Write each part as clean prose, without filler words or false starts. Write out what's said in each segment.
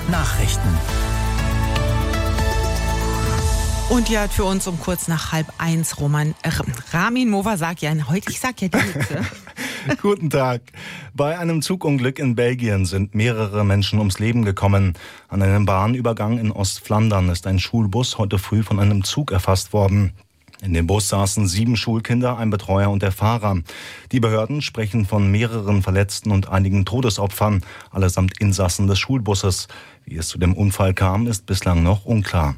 Nachrichten. Und die hat für uns um kurz nach 12:30 Ramin Movasakian. Heute, ich sag ja die Hitze. Guten Tag. Bei einem Zugunglück in Belgien sind mehrere Menschen ums Leben gekommen. An einem Bahnübergang in Ostflandern ist ein Schulbus heute früh von einem Zug erfasst worden. In dem Bus saßen 7 Schulkinder, ein Betreuer und der Fahrer. Die Behörden sprechen von mehreren Verletzten und einigen Todesopfern, allesamt Insassen des Schulbusses. Wie es zu dem Unfall kam, ist bislang noch unklar.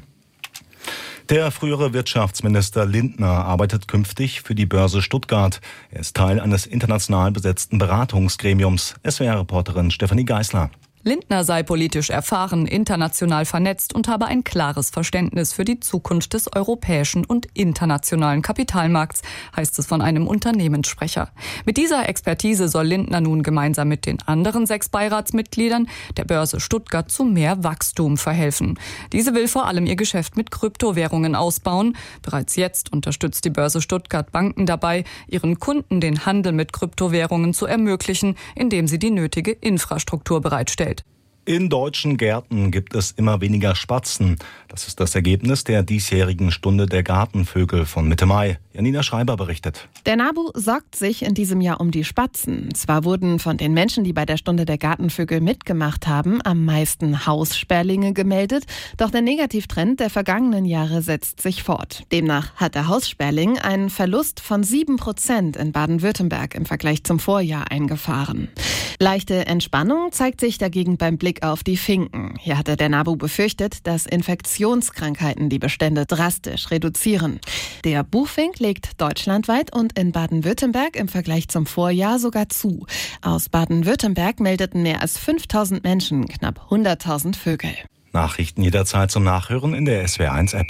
Der frühere Wirtschaftsminister Lindner arbeitet künftig für die Börse Stuttgart. Er ist Teil eines international besetzten Beratungsgremiums. SWR-Reporterin Stefanie Geisler. Lindner sei politisch erfahren, international vernetzt und habe ein klares Verständnis für die Zukunft des europäischen und internationalen Kapitalmarkts, heißt es von einem Unternehmenssprecher. Mit dieser Expertise soll Lindner nun gemeinsam mit den anderen 6 Beiratsmitgliedern der Börse Stuttgart zu mehr Wachstum verhelfen. Diese will vor allem ihr Geschäft mit Kryptowährungen ausbauen. Bereits jetzt unterstützt die Börse Stuttgart Banken dabei, ihren Kunden den Handel mit Kryptowährungen zu ermöglichen, indem sie die nötige Infrastruktur bereitstellt. In deutschen Gärten gibt es immer weniger Spatzen. Das ist das Ergebnis der diesjährigen Stunde der Gartenvögel von Mitte Mai. Janina Schreiber berichtet. Der NABU sorgt sich in diesem Jahr um die Spatzen. Zwar wurden von den Menschen, die bei der Stunde der Gartenvögel mitgemacht haben, am meisten Haussperlinge gemeldet, doch der Negativtrend der vergangenen Jahre setzt sich fort. Demnach hat der Haussperling einen Verlust von 7% in Baden-Württemberg im Vergleich zum Vorjahr eingefahren. Leichte Entspannung zeigt sich dagegen beim Blick auf die Finken. Hier hatte der NABU befürchtet, dass Infektionskrankheiten die Bestände drastisch reduzieren. Der Buchfink legt deutschlandweit und in Baden-Württemberg im Vergleich zum Vorjahr sogar zu. Aus Baden-Württemberg meldeten mehr als 5.000 Menschen knapp 100.000 Vögel. Nachrichten jederzeit zum Nachhören in der SWR1-App.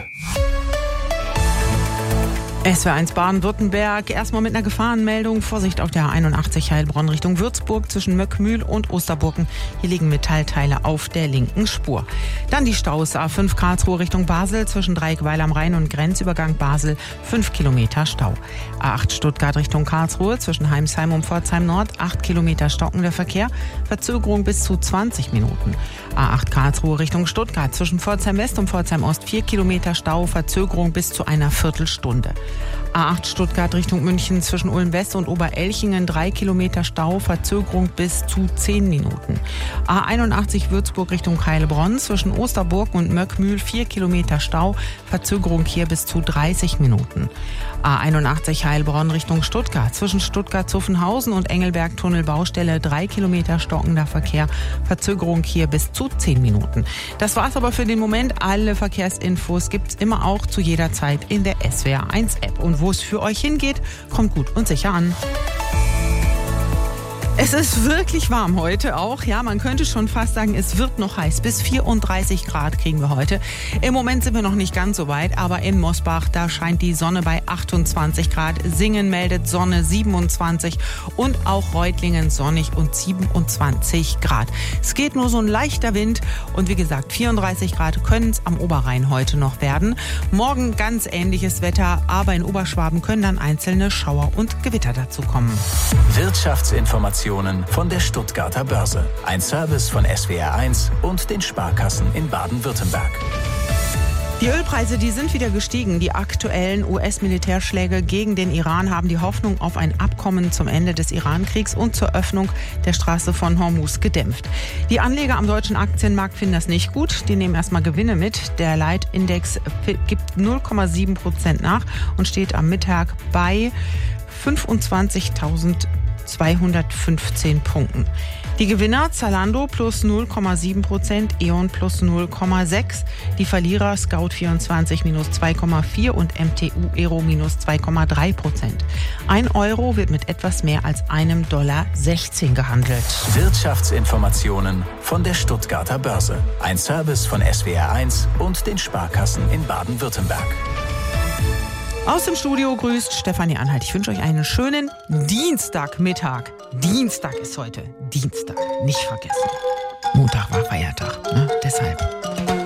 SWR1 Baden-Württemberg, erstmal mit einer Gefahrenmeldung. Vorsicht auf der A81 Heilbronn Richtung Würzburg zwischen Möckmühl und Osterburgen. Hier liegen Metallteile auf der linken Spur. Dann die Staus A5 Karlsruhe Richtung Basel zwischen Dreieckweil am Rhein und Grenzübergang Basel. 5 Kilometer Stau. A8 Stuttgart Richtung Karlsruhe zwischen Heimsheim und Pforzheim Nord. 8 Kilometer stockender Verkehr. Verzögerung bis zu 20 Minuten. A8 Karlsruhe Richtung Stuttgart zwischen Pforzheim West und Pforzheim Ost. 4 Kilometer Stau. Verzögerung bis zu einer Viertelstunde. A8 Stuttgart Richtung München zwischen Ulm West und Oberelchingen 3 Kilometer Stau, Verzögerung bis zu 10 Minuten. A81 Würzburg Richtung Heilbronn zwischen Osterburg und Möckmühl 4 Kilometer Stau, Verzögerung hier bis zu 30 Minuten. A81 Heilbronn Richtung Stuttgart zwischen Stuttgart-Zuffenhausen und Engelberg-Tunnel Baustelle 3 Kilometer stockender Verkehr, Verzögerung hier bis zu 10 Minuten. Das war's aber für den Moment. Alle Verkehrsinfos gibt's immer auch zu jeder Zeit in der SWR1-App. Und wo es für euch hingeht, kommt gut und sicher an. Es ist wirklich warm heute auch. Ja, man könnte schon fast sagen, es wird noch heiß. Bis 34 Grad kriegen wir heute. Im Moment sind wir noch nicht ganz so weit, aber in Mosbach, da scheint die Sonne bei 28 Grad. Singen meldet Sonne 27 und auch Reutlingen sonnig und 27 Grad. Es geht nur so ein leichter Wind und wie gesagt, 34 Grad können es am Oberrhein heute noch werden. Morgen ganz ähnliches Wetter, aber in Oberschwaben können dann einzelne Schauer und Gewitter dazu kommen. Wirtschaftsinformationen von der Stuttgarter Börse. Ein Service von SWR1 und den Sparkassen in Baden-Württemberg. Die Ölpreise, die sind wieder gestiegen. Die aktuellen US-Militärschläge gegen den Iran haben die Hoffnung auf ein Abkommen zum Ende des Iran-Kriegs und zur Öffnung der Straße von Hormuz gedämpft. Die Anleger am deutschen Aktienmarkt finden das nicht gut. Die nehmen erstmal Gewinne mit. Der Leitindex gibt 0,7% nach und steht am Mittag bei 25.215 Punkten. Die Gewinner Zalando plus 0,7%, E.ON plus 0,6%. Die Verlierer Scout24 minus 2,4% und MTU Aero minus 2,3%. 1 Euro wird mit etwas mehr als $1,16 gehandelt. Wirtschaftsinformationen von der Stuttgarter Börse. Ein Service von SWR1 und den Sparkassen in Baden-Württemberg. Aus dem Studio grüßt Stefanie Anhalt. Ich wünsche euch einen schönen Dienstagmittag. Dienstag ist heute. Dienstag, nicht vergessen. Montag war Feiertag, ne? Deshalb.